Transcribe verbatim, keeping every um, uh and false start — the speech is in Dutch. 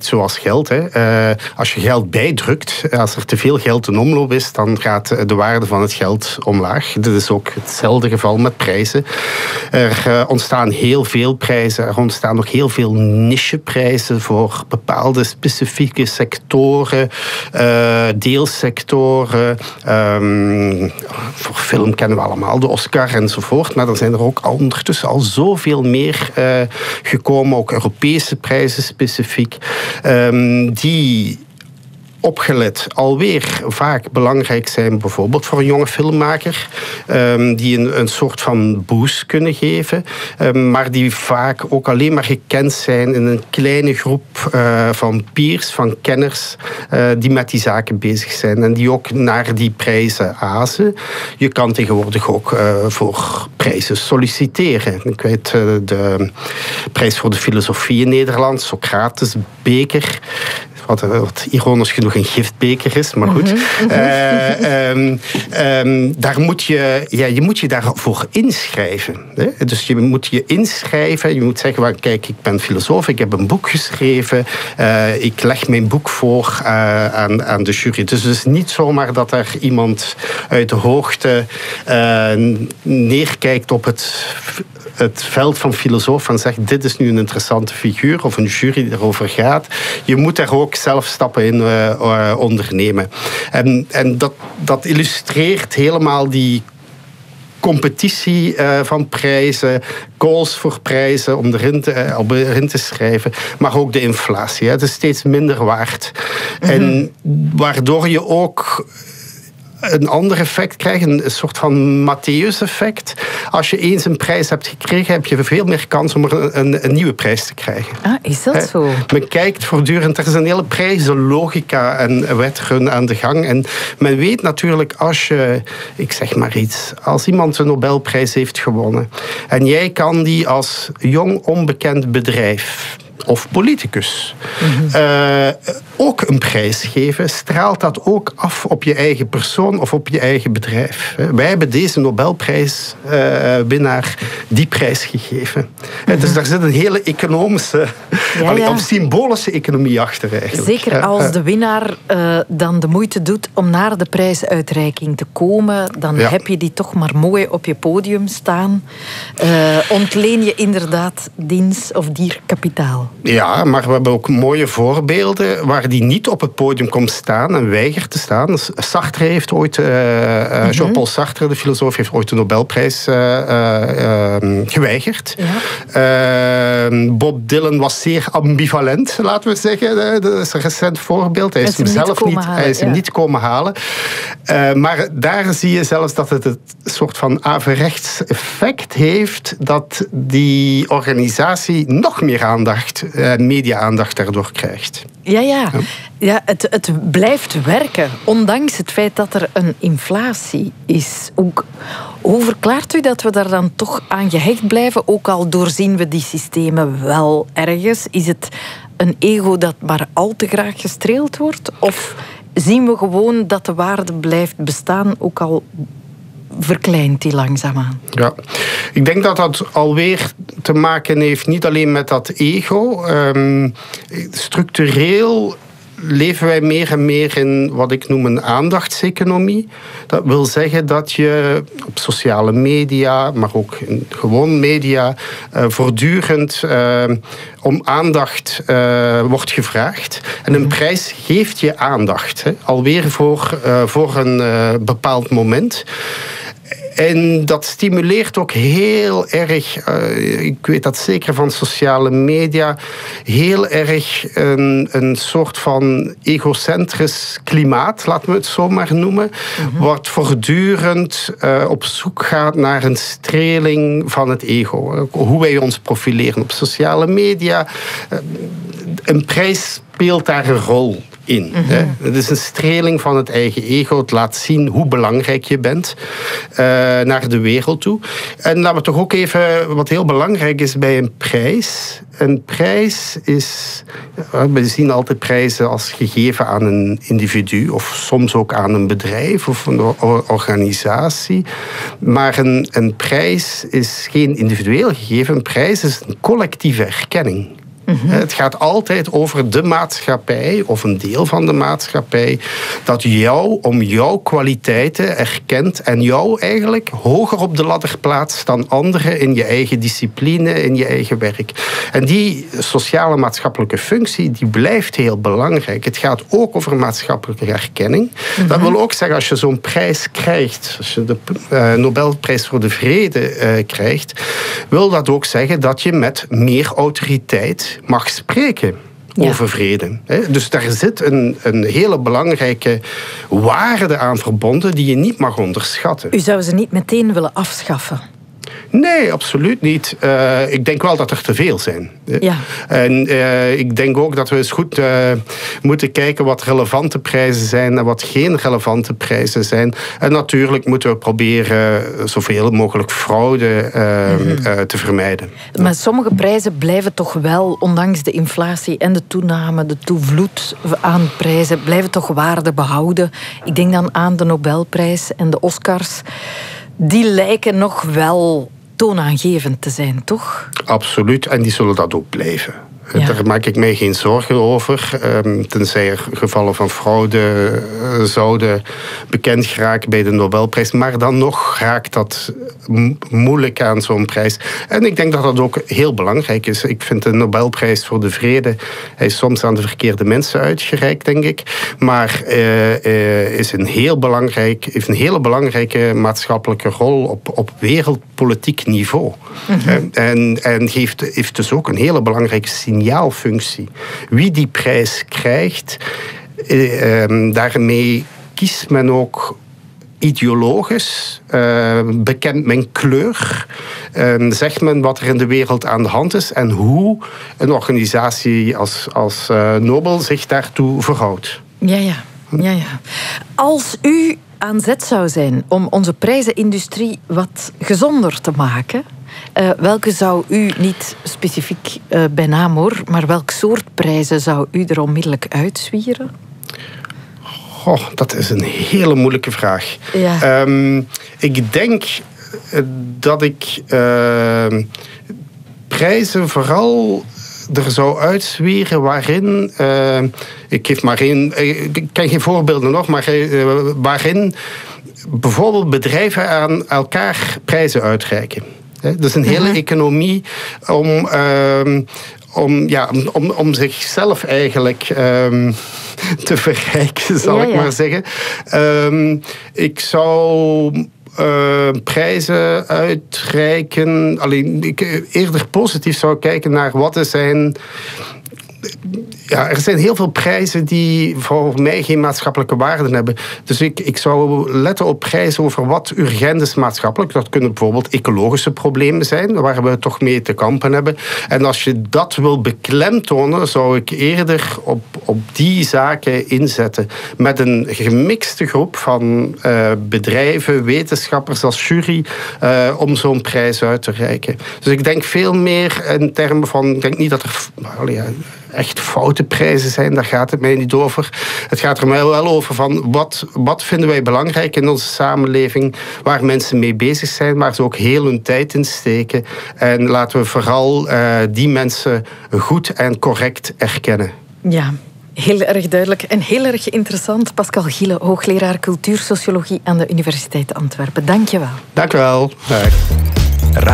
zoals geld. Hè. Uh, als je geld bijdrukt, als er te veel geld in omloop is, dan gaat de waarde van het geld omlaag. Dit is ook hetzelfde geval met prijzen. Er uh, ontstaan heel veel prijzen. Er ontstaan nog heel veel nicheprijzen voor bepaalde specifieke sectoren, uh, deelsectoren. Um, voor film kennen we allemaal de Oscar enzovoort. Maar er zijn er ook ondertussen al zoveel meer uh, gekomen. Ook Europese prijzen specifiek. Um, die opgelet alweer vaak belangrijk zijn, bijvoorbeeld voor een jonge filmmaker, um, die een, een soort van boost kunnen geven, um, maar die vaak ook alleen maar gekend zijn in een kleine groep uh, van peers, van kenners, uh, die met die zaken bezig zijn en die ook naar die prijzen azen. Je kan tegenwoordig ook uh, voor prijzen solliciteren. Ik weet uh, de prijs voor de filosofie in Nederland, Socratesbeker, Wat, wat ironisch genoeg een giftbeker is, maar goed. Mm-hmm. Uh, um, um, daar moet je, ja, je moet je daarvoor inschrijven. Hè? Dus je moet je inschrijven. Je moet zeggen, well, kijk, ik ben filosoof, ik heb een boek geschreven. Uh, ik leg mijn boek voor uh, aan, aan de jury. Dus het is niet zomaar dat er iemand uit de hoogte uh, neerkijkt op het het veld van filosoof en zegt, dit is nu een interessante figuur, of een jury die erover gaat. Je moet daar ook zelf stappen in uh, uh, ondernemen. En, en dat, dat illustreert helemaal die competitie uh, van prijzen, calls voor prijzen om erin te, uh, om erin te schrijven, maar ook de inflatie. Hè. Het is steeds minder waard. Mm-hmm. En waardoor je ook een ander effect krijgen, een soort van Matthäus-effect. Als je eens een prijs hebt gekregen, heb je veel meer kans om er een, een nieuwe prijs te krijgen. Ah, is dat zo? Men kijkt voortdurend, er is een hele prijzenlogica en wetrun aan de gang. En men weet natuurlijk, als je, ik zeg maar iets, als iemand een Nobelprijs heeft gewonnen en jij kan die als jong onbekend bedrijf of politicus mm-hmm. uh, ook een prijs geven, straalt dat ook af op je eigen persoon of op je eigen bedrijf. Wij hebben deze Nobelprijswinnaar uh, die prijs gegeven. Mm-hmm. Dus daar zit een hele economische, ja, ja. of symbolische economie achter eigenlijk. Zeker als de winnaar uh, dan de moeite doet om naar de prijsuitreiking te komen, dan ja. heb je die toch maar mooi op je podium staan. Uh, ontleen je inderdaad diens of dierkapitaal. Ja, maar we hebben ook mooie voorbeelden waar die niet op het podium komt staan en weigert te staan. Sartre heeft ooit, uh, mm-hmm. Jean-Paul Sartre, de filosoof, heeft ooit de Nobelprijs uh, uh, uh, geweigerd. Ja. Uh, Bob Dylan was zeer ambivalent, laten we zeggen. Dat is een recent voorbeeld. Hij is, hem zelf niet, halen, hij is ja. hem niet komen halen. Uh, maar daar zie je zelfs dat het een soort van averechts effect heeft dat die organisatie nog meer aandacht, uh, media-aandacht daardoor krijgt. Ja, ja. ja. ja het, het blijft werken, ondanks het feit dat er een inflatie is. Ook, hoe verklaart u dat we daar dan toch aan gehecht blijven, ook al doorzien we die systemen wel ergens? Is het een ego dat maar al te graag gestreeld wordt? Of zien we gewoon dat de waarde blijft bestaan, ook al verkleint die langzaamaan? Ja, ik denk dat dat alweer te maken heeft niet alleen met dat ego. Um, structureel leven wij meer en meer in wat ik noem een aandachtseconomie. Dat wil zeggen dat je op sociale media, maar ook in gewoon media, uh, voortdurend uh, om aandacht uh, wordt gevraagd. En een prijs geeft je aandacht, hè, alweer voor, uh, voor een uh, bepaald moment. En dat stimuleert ook heel erg, uh, ik weet dat zeker van sociale media, heel erg een, een soort van egocentrisch klimaat, laten we het zo maar noemen, mm-hmm. wat voortdurend uh, op zoek gaat naar een streling van het ego. Hoe wij ons profileren op sociale media. Uh, een prijs speelt daar een rol in. Mm-hmm. Hè. Het is een streling van het eigen ego. Het laat zien hoe belangrijk je bent uh, naar de wereld toe. En laten we toch ook even, wat heel belangrijk is bij een prijs. Een prijs is, we zien altijd prijzen als gegeven aan een individu of soms ook aan een bedrijf of een organisatie. Maar een, een prijs is geen individueel gegeven. Een prijs is een collectieve erkenning. Mm-hmm. Het gaat altijd over de maatschappij, of een deel van de maatschappij, dat jou om jouw kwaliteiten erkent en jou eigenlijk hoger op de ladder plaatst dan anderen in je eigen discipline, in je eigen werk. En die sociale maatschappelijke functie, die blijft heel belangrijk. Het gaat ook over maatschappelijke erkenning. Mm-hmm. Dat wil ook zeggen, als je zo'n prijs krijgt, als je de uh, Nobelprijs voor de Vrede uh, krijgt, wil dat ook zeggen dat je met meer autoriteit mag spreken. Ja. Over vrede. Dus daar zit een, een hele belangrijke waarde aan verbonden die je niet mag onderschatten. U zou ze niet meteen willen afschaffen? Nee, absoluut niet. Uh, ik denk wel dat er te veel zijn. Ja. En uh, ik denk ook dat we eens goed uh, moeten kijken wat relevante prijzen zijn en wat geen relevante prijzen zijn. En natuurlijk moeten we proberen zoveel mogelijk fraude uh, mm-hmm. uh, te vermijden. Maar sommige prijzen blijven toch wel, ondanks de inflatie en de toename, de toevloed aan prijzen, blijven toch waarde behouden. Ik denk dan aan de Nobelprijs en de Oscars. Die lijken nog wel toonaangevend te zijn, toch? Absoluut, en die zullen dat ook blijven. Ja. Daar maak ik mij geen zorgen over. Um, tenzij er gevallen van fraude uh, zouden bekend geraken bij de Nobelprijs. Maar dan nog raakt dat m- moeilijk aan zo'n prijs. En ik denk dat dat ook heel belangrijk is. Ik vind de Nobelprijs voor de Vrede, hij is soms aan de verkeerde mensen uitgereikt, denk ik. Maar uh, uh, is een heel belangrijk, heeft een hele belangrijke maatschappelijke rol op, op wereldpolitiek niveau. Mm-hmm. Uh, en en geeft, heeft dus ook een hele belangrijke signaalfunctie. Wie die prijs krijgt, eh, eh, daarmee kiest men ook ideologisch, uh, bekent men kleur, uh, zegt men wat er in de wereld aan de hand is en hoe een organisatie als, als uh, Nobel zich daartoe verhoudt. Ja, ja. ja, ja. Als u aan zet zou zijn om onze prijzenindustrie wat gezonder te maken, Uh, welke zou u, niet specifiek uh, bij naam hoor, maar welk soort prijzen zou u er onmiddellijk uitzwieren? Oh, dat is een hele moeilijke vraag. Ja. Um, ik denk dat ik uh, prijzen vooral er zou uitzwieren waarin, uh, ik geef maar één, ik ken geen voorbeelden nog, maar uh, waarin bijvoorbeeld bedrijven aan elkaar prijzen uitreiken. Dat is een hele uh-huh. economie om, uh, om, ja, om, om zichzelf eigenlijk um, te verrijken, zal ja, ik ja. maar zeggen. Um, ik zou uh, prijzen uitreiken. Alleen, ik, eerder positief zou kijken naar wat er zijn. Ja, er zijn heel veel prijzen die voor mij geen maatschappelijke waarde hebben. Dus ik, ik zou letten op prijzen over wat urgent is maatschappelijk. Dat kunnen bijvoorbeeld ecologische problemen zijn, waar we toch mee te kampen hebben. En als je dat wil beklemtonen, zou ik eerder op, op die zaken inzetten. Met een gemixte groep van uh, bedrijven, wetenschappers als jury, uh, om zo'n prijs uit te reiken. Dus ik denk veel meer in termen van, ik denk niet dat er nou, ja, echt foute prijzen zijn, daar gaat het mij niet over. Het gaat er mij wel over van wat, wat vinden wij belangrijk in onze samenleving, waar mensen mee bezig zijn, waar ze ook heel hun tijd in steken. En laten we vooral uh, die mensen goed en correct erkennen. Ja, heel erg duidelijk en heel erg interessant. Pascal Gille, hoogleraar cultuursociologie aan de Universiteit Antwerpen. Dank je wel. Dank je wel. Dag.